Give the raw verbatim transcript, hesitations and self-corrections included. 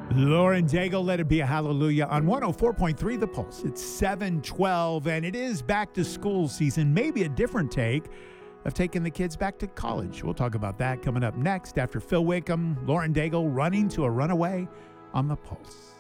Lauren Daigle, Let It Be a Hallelujah on one oh four point three The Pulse. It's seven twelve, and it is back to school season. Maybe a different take of taking the kids back to college. We'll talk about that coming up next after Phil Wickham, Lauren Daigle, Running to a Runaway on The Pulse.